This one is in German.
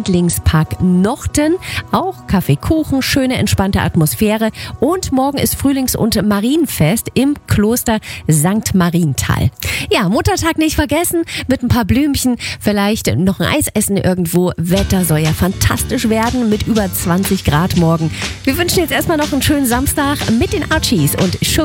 Sendlingspark Nochten. Auch Kaffee, Kuchen, schöne entspannte Atmosphäre. Und morgen ist Frühlings- und Marienfest im Kloster St. Marienthal. Ja, Muttertag nicht vergessen, mit ein paar Blümchen, vielleicht noch ein Eis essen irgendwo. Wetter soll ja fantastisch werden mit über 20 Grad morgen. Wir wünschen jetzt erstmal noch einen schönen Samstag mit den Archies und